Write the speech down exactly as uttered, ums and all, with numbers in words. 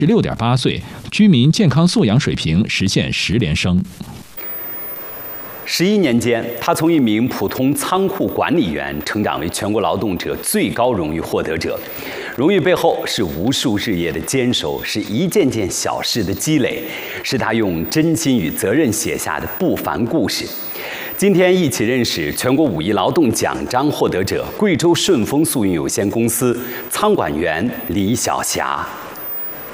十六点八岁，居民健康素养水平实现十连升。 十一年间，他从一名普通仓库管理员成长为全国劳动者最高荣誉获得者。荣誉背后是无数日夜的坚守，是一件件小事的积累，是他用真心与责任写下的不凡故事。今天一起认识全国五一劳动奖章获得者——贵州顺丰速运有限公司仓管员李晓霞。